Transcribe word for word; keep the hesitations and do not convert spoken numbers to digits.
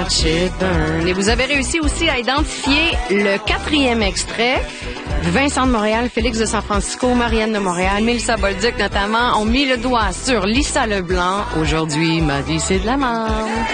watch it burn. Et vous avez réussi aussi à identifier le quatrième extrait. Vincent de Montréal, Félix de San Francisco, Marianne de Montréal, Mélissa Bolduc notamment ont mis le doigt sur Lisa Leblanc. Aujourd'hui, ma vie, c'est de la merde.